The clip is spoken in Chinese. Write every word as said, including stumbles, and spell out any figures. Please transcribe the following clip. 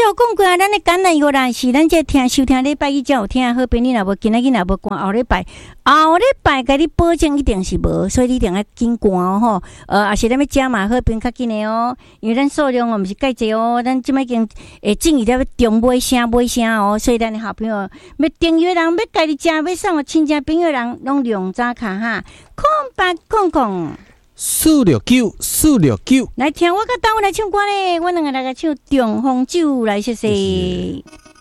有讲过啊，咱的感恩药啦，是咱这听收听礼拜一才有听，好朋友若无今仔日若无关后礼拜，后礼拜甲你保证一定是无，所以你一定要紧关哦吼。呃，也是咱要加码好评较紧的哦，因为咱数量哦毋是介济哦，咱即摆已经诶正义了要中尾声尾声哦，所以咱的好朋友要订阅人要家己食要送亲戚朋友人拢用早卡哈，空八空空。 四六九四六九， 来听我甲单位来唱歌咧，我两个来个唱《中风酒》来谢谢。